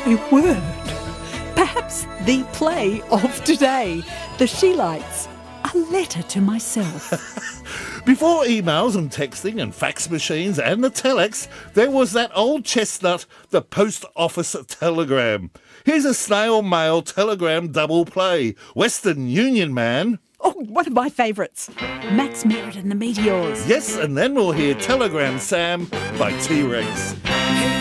My word. Perhaps the play of today. The Sheelites. A letter to myself. Before emails and texting and fax machines and the telex, there was that old chestnut, the post office telegram. Here's a snail mail telegram double play. Western Union Man. Oh, one of my favourites. Max Merritt and the Meteors. Yes, and then we'll hear Telegram Sam by T-Rex.